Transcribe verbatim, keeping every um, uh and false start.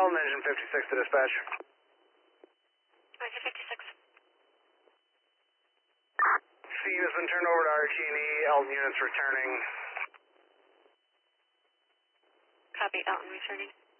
Elton, engine fifty-six to dispatch. Engine fifty-six. Scene has been turned over to R G and E. Elton units returning. Copy, Elton returning.